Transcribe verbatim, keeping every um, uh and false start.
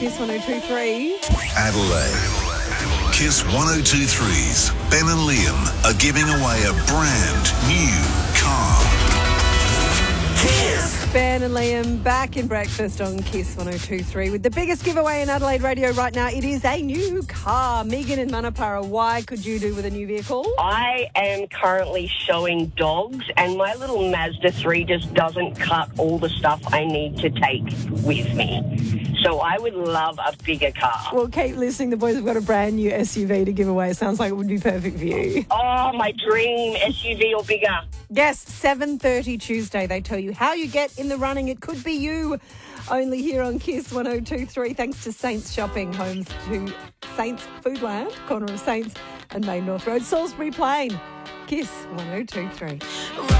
Kiss one oh two three. Adelaide. Kiss one oh two three's Ben and Liam are giving away a brand new car. Kiss. Ben and Liam back in breakfast on Kiss one oh two three with the biggest giveaway in Adelaide radio right now. It is a new car. Megan in Manapara, why could you do with a new vehicle? I am currently showing dogs and my little Mazda three just doesn't cut all the stuff I need to take with me. So I would love a bigger car. Well, keep listening. The boys have got a brand new S U V to give away. Sounds like it would be perfect for you. Oh, my dream, S U V or bigger. Yes, seven thirty Tuesday. They tell you how you get in the running. It could be you. Only here on Kiss one oh two three. Thanks to Saints Shopping, homes to Saints Foodland, corner of Saints and Main North Road, Salisbury Plain. Kiss one oh two three.